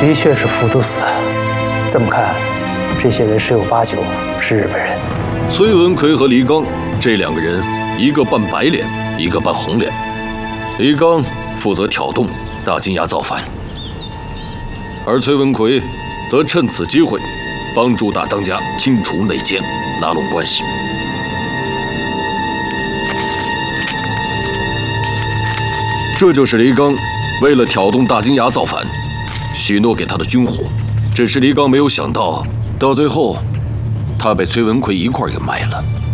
的确是服毒死。这么看，这些人十有八九是日本人。 崔文奎和黎刚这两个人，一个扮白脸，一个扮红脸。黎刚负责挑动大金牙造反，而崔文奎则趁此机会帮助大当家清除内奸，拉拢关系。这就是黎刚为了挑动大金牙造反，许诺给他的军火。只是黎刚没有想到，到最后，他被崔文奎一块儿给埋了。